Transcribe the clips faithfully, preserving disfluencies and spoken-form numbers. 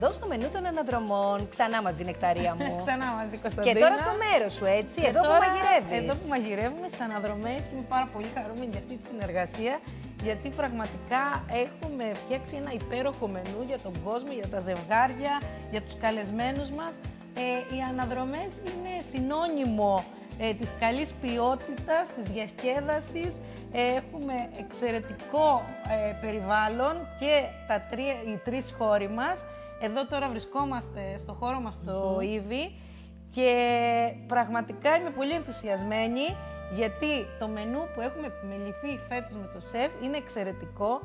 Εδώ στο μενού των αναδρομών, ξανά μαζί Νεκταρία μου. Ξανά μαζί Κωνσταντίνα. Και τώρα στο μέρος σου, έτσι, και εδώ τώρα, που μαγειρεύεις. Εδώ που μαγειρεύουμε στις αναδρομές, είμαι πάρα πολύ χαρούμενη για αυτή τη συνεργασία, γιατί πραγματικά έχουμε φτιάξει ένα υπέροχο μενού για τον κόσμο, για τα ζευγάρια, για τους καλεσμένους μας. Ε, οι αναδρομές είναι συνώνυμο ε, της καλής ποιότητας, της διασκέδασης. Ε, έχουμε εξαιρετικό ε, περιβάλλον και τα τρία, οι τρεις χώροι μας. Εδώ τώρα βρισκόμαστε στο χώρο μας στο mm-hmm. Ήβι και πραγματικά είμαι πολύ ενθουσιασμένη, γιατί το μενού που έχουμε επιμεληθεί φέτος με το σεφ είναι εξαιρετικό,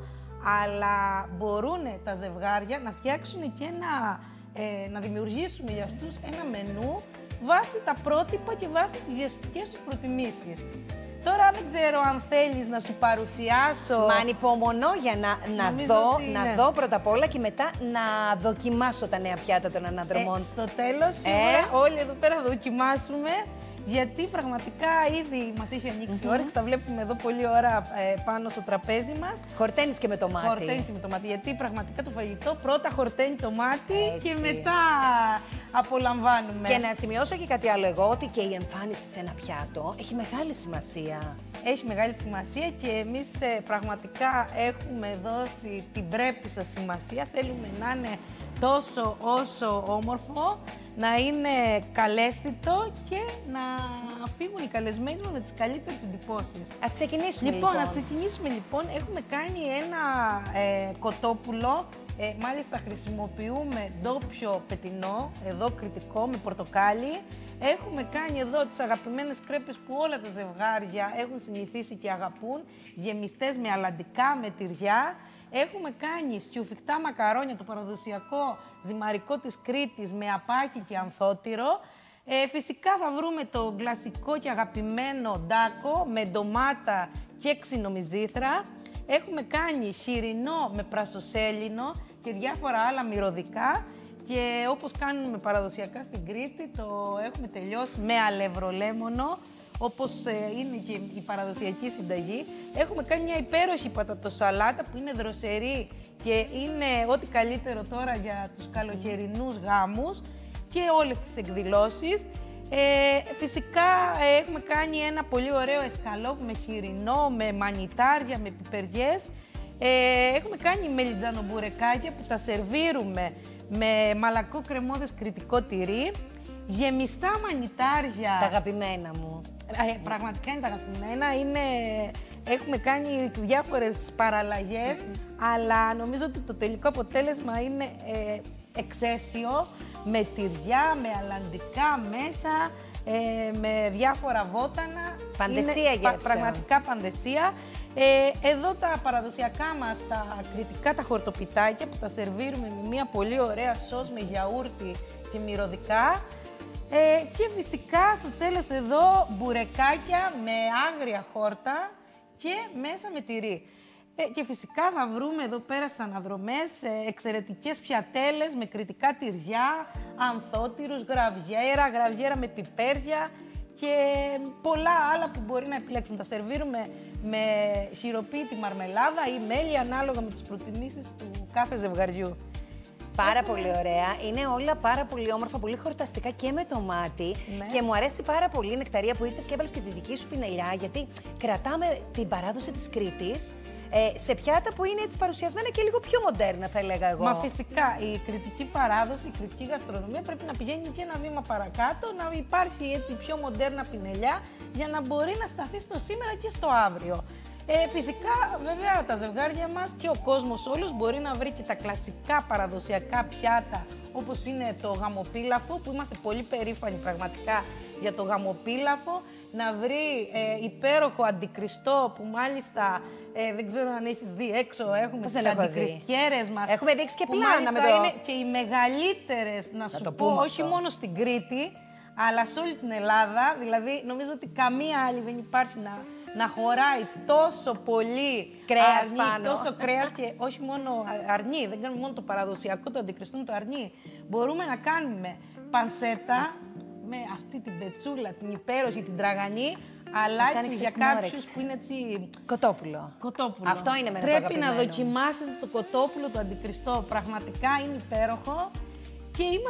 αλλά μπορούν τα ζευγάρια να φτιάξουν και ένα, ε, να δημιουργήσουμε για αυτούς ένα μενού βάσει τα πρότυπα και βάσει τις γευστικές τους προτιμήσεις. Τώρα δεν ξέρω αν θέλεις να σου παρουσιάσω. Μα ανυπομονώ για να, να, δω, να δω πρώτα απ' όλα και μετά να δοκιμάσω τα νέα πιάτα των αναδρομών. Ε, στο τέλος, σίγουρα ε? όλοι εδώ πέρα θα δοκιμάσουμε. Γιατί πραγματικά ήδη μας έχει ανοίξει η mm-hmm. όρεξη, τα βλέπουμε εδώ πολλή ώρα ε, πάνω στο τραπέζι μας. Χορταίνεις και με το μάτι. Χορταίνεις και με το μάτι, γιατί πραγματικά το φαγητό πρώτα χορταίνει το μάτι έτσι. Και μετά απολαμβάνουμε. Και να σημειώσω και κάτι άλλο εγώ, ότι και η εμφάνιση σε ένα πιάτο έχει μεγάλη σημασία. Έχει μεγάλη σημασία και εμείς ε, πραγματικά έχουμε δώσει την πρέπουσα σημασία. Θέλουμε να είναι τόσο όσο όμορφο, να είναι καλέσθητο και να φύγουν οι καλεσμένοι μας με τις καλύτερες εντυπώσεις. Ας ξεκινήσουμε λοιπόν. Λοιπόν, ας ξεκινήσουμε λοιπόν. Έχουμε κάνει ένα ε, κοτόπουλο, ε, μάλιστα χρησιμοποιούμε ντόπιο πετινό, εδώ κρητικό με πορτοκάλι. Έχουμε κάνει εδώ τις αγαπημένες κρέπες που όλα τα ζευγάρια έχουν συνηθίσει και αγαπούν, γεμιστές με αλαντικά, με τυριά. Έχουμε κάνει στιουφικτά μακαρόνια, το παραδοσιακό ζυμαρικό της Κρήτης με απάκι και ανθότυρο. Ε, φυσικά θα βρούμε το κλασικό και αγαπημένο ντάκο με ντομάτα και ξινομυζήθρα. Έχουμε κάνει χοιρινό με πρασοσέλινο και διάφορα άλλα μυρωδικά. Και όπως κάνουμε παραδοσιακά στην Κρήτη, το έχουμε τελειώσει με αλευρολέμονο, όπως ε, είναι και η παραδοσιακή συνταγή. Έχουμε κάνει μια υπέροχη πατατοσαλάτα που είναι δροσερή και είναι ό,τι καλύτερο τώρα για τους καλοκαιρινούς γάμους και όλες τις εκδηλώσεις. Ε, φυσικά ε, έχουμε κάνει ένα πολύ ωραίο εσκαλόπ με χοιρινό, με μανιτάρια, με πιπεριές. Ε, έχουμε κάνει μελιτζανομπουρεκάκια που τα σερβίρουμε με μαλακό κρεμόδες κρητικό τυρί, γεμιστά μανιτάρια. Τα αγαπημένα μου. Ε, πραγματικά είναι τα αγαπημένα. Είναι... Έχουμε κάνει διάφορες παραλλαγές, mm. αλλά νομίζω ότι το τελικό αποτέλεσμα είναι ε, εξαίσιο, με τυριά, με αλαντικά μέσα, ε, με διάφορα βότανα. Παντεσία είναι, πα, πραγματικά παντεσία. Ε, εδώ τα παραδοσιακά μας, τα κρητικά, τα χορτοπιτάκια που τα σερβίρουμε με μια πολύ ωραία σως με γιαούρτι και μυρωδικά. Ε, και φυσικά στο τέλος εδώ μπουρεκάκια με άγρια χόρτα και μέσα με τυρί. Ε, και φυσικά θα βρούμε εδώ πέρα στις αναδρομές ε, εξαιρετικές πιατέλες με κρητικά τυριά, ανθότυρους, γραβιέρα, γραβιέρα με πιπέρια και πολλά άλλα που μπορεί να επιλέξουν. Τα σερβίρουμε με χειροποίητη μαρμελάδα ή μέλι ανάλογα με τις προτιμήσεις του κάθε ζευγαριού. Πάρα πολύ ωραία. Είναι όλα πάρα πολύ όμορφα, πολύ χορταστικά και με το μάτι. Ναι. Και μου αρέσει πάρα πολύ, Νεκταρία, που ήρθες και έβαλες και τη δική σου πινελιά, γιατί κρατάμε την παράδοση της Κρήτης ε, σε πιάτα που είναι έτσι παρουσιασμένα και λίγο πιο μοντέρνα, θα έλεγα εγώ. Μα φυσικά, η κρητική παράδοση, η κρητική γαστρονομία πρέπει να πηγαίνει και ένα βήμα παρακάτω, να υπάρχει έτσι πιο μοντέρνα πινελιά, για να μπορεί να σταθεί στο σήμερα και στο αύριο. Ε, φυσικά, βέβαια, τα ζευγάρια μας και ο κόσμος όλος μπορεί να βρει και τα κλασικά παραδοσιακά πιάτα, όπως είναι το γαμοπίλαφο, που είμαστε πολύ περήφανοι πραγματικά για το γαμοπίλαφο, να βρει ε, υπέροχο αντικριστό, που μάλιστα ε, δεν ξέρω αν έχεις δει έξω, έχουμε τις αντικριστιέρες μας. Έχουμε δείξει και πλάνα με το... είναι και οι μεγαλύτερες, να, να σου πω, όχι μόνο στην Κρήτη, αλλά σε όλη την Ελλάδα. Δηλαδή, νομίζω ότι καμία άλλη δεν υπάρχει να... να χωράει τόσο πολύ κρέας αρνί, πάνω. τόσο κρέας και όχι μόνο αρνί, δεν κάνουμε μόνο το παραδοσιακό, το αντικριστό, το αρνί. Μπορούμε να κάνουμε πανσέτα με αυτή την πετσούλα, την υπέροχη, την τραγανή, αλλά και για κάποιους που είναι έτσι... Κοτόπουλο. Κοτόπουλο. Αυτό είναι με Πρέπει να δοκιμάσετε το κοτόπουλο, το αντικριστό. Πραγματικά είναι υπέροχο. Και είμαι